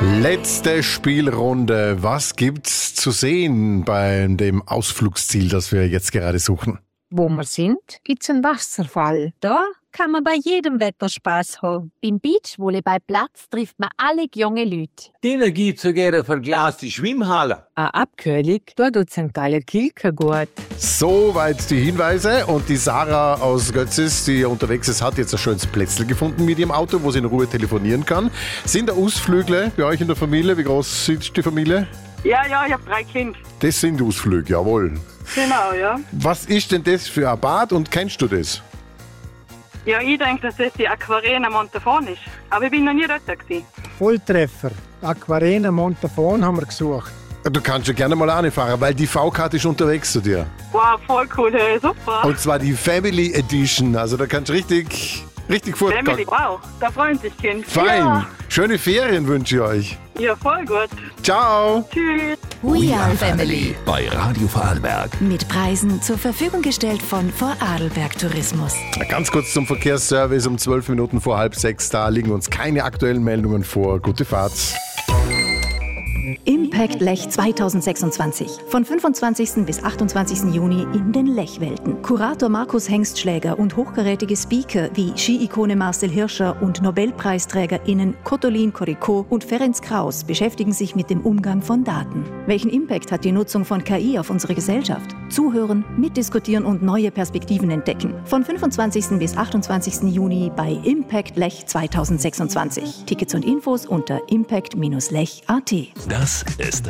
Letzte Spielrunde. Was gibt's zu sehen bei dem Ausflugsziel, das wir jetzt gerade suchen? Wo wir sind, gibt's einen Wasserfall. Da kann man bei jedem Wetter Spaß haben. Beim Beachvolleyballplatz trifft man alle junge Leute. Denen gibt's sogar eine verglaste Schwimmhalle. Eine Abkühlung, da tut St. Galler Kilke gut. Soweit die Hinweise. Und die Sarah aus Götzis, die hier unterwegs ist, hat jetzt ein schönes Plätzl gefunden mit ihrem Auto, wo sie in Ruhe telefonieren kann. Sind da Ausflügle bei euch in der Familie? Wie groß ist die Familie? Ja, ich habe 3 Kinder. Das sind Ausflüge, jawohl. Genau, ja. Was ist denn das für ein Bad und kennst du das? Ja, ich denke, dass das die Aquarena Montafon ist. Aber ich bin noch nie dort gewesen. Volltreffer. Aquarena Montafon haben wir gesucht. Du kannst ja gerne mal anfahren, weil die V-Karte ist unterwegs zu dir. Wow, voll cool, hey, super. Und zwar die Family Edition. Also da kannst du richtig fortgehen. Family, wow, da freuen sich Kinder. Fein. Ja. Schöne Ferien wünsche ich euch. Ja, voll gut. Ciao. Tschüss. We Are Family. Bei Radio Vorarlberg. Mit Preisen zur Verfügung gestellt von Vorarlberg Tourismus. Ganz kurz zum Verkehrsservice um 12 Minuten vor 5:30. Da liegen uns keine aktuellen Meldungen vor. Gute Fahrt. Impact Lech 2026. Von 25. bis 28. Juni in den Lechwelten. Kurator Markus Hengstschläger und hochkarätige Speaker wie Ski-Ikone Marcel Hirscher und NobelpreisträgerInnen Kottolin Koriko und Ferenc Kraus beschäftigen sich mit dem Umgang von Daten. Welchen Impact hat die Nutzung von KI auf unsere Gesellschaft? Zuhören, mitdiskutieren und neue Perspektiven entdecken. Von 25. bis 28. Juni bei Impact Lech 2026. Tickets und Infos unter impact-lech.at. Das ist